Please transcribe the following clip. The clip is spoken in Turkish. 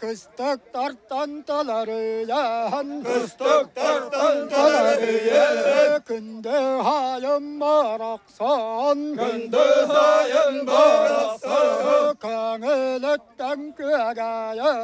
Kıstık tartan talarıyan Kıstık tartan talarıyan Günde hayım baraksan Gündüz ayın baraksan Kanılıktan kögaya